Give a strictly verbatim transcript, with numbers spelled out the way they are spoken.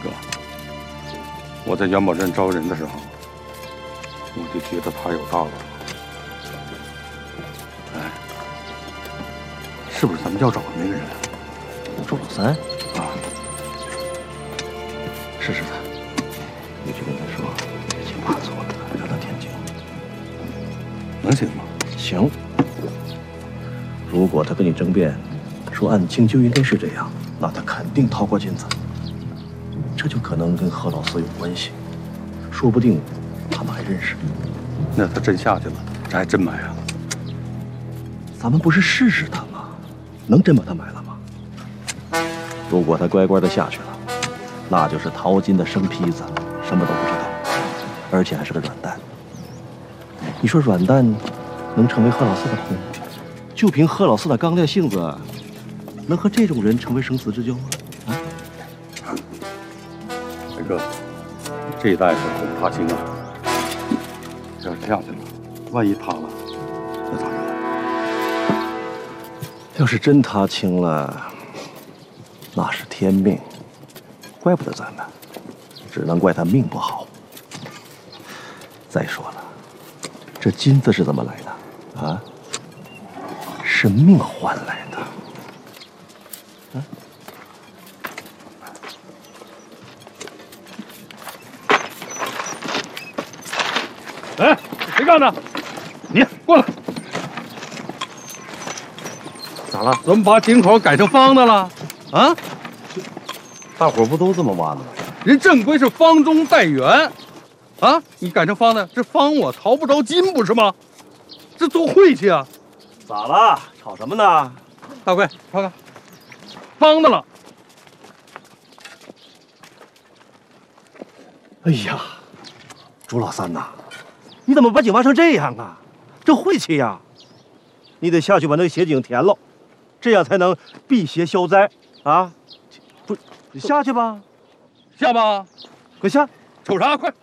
哥，我在元宝镇招人的时候，我就觉得他有道了。哎，是不是咱们要找的那个人？ 周老三啊， 试试他。你去跟他说，别听话错的，让他天津。 能行吗？ 行。如果他跟你争辩，说案情就应该是这样，那他肯定掏过金子。这就可能跟贺老四有关系，说不定他们还认识。 那他真下去了，这还真买啊？ 咱们不是试试他吗？能真把他买了吗？如果他乖乖的下去了，那就是淘金的生坯子，什么都不知道，而且还是个软蛋。你说软蛋能成为贺老四的朋友？就凭贺老四的刚烈性子，能和这种人成为生死之交吗？啊？ 大哥，这一带是恐怕清啊！要是下去了，万一塌了，那咋办？ 要是真塌清了，那是天命，怪不得咱们，只能怪他命不好。再说了，这金子是怎么来的？啊？是命换来的。嗯。 哎，谁干的？你过来！ 咋了？ 怎么把井口改成方的了？啊？ 大伙不都这么挖的吗？ 人正规是方中带圆，啊，你改成方的，这方我淘不着金不是吗？这多晦气啊！ 咋了？吵什么呢？ 大贵，看看，方的了。 哎呀，朱老三呐，你怎么把井挖成这样啊？这晦气呀！你得下去把那个血井填了，这样才能辟邪消灾啊！不，你下去吧， 下吧， 快下！ 瞅啥？快！